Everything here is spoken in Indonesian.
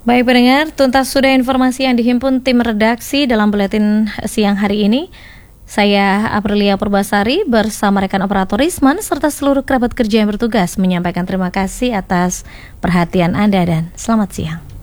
Baik pendengar, tuntas sudah informasi yang dihimpun tim redaksi dalam buletin siang hari ini. Saya Aprilia Purbasari bersama rekan operator Risman serta seluruh kerabat kerja yang bertugas menyampaikan terima kasih atas perhatian Anda dan selamat siang.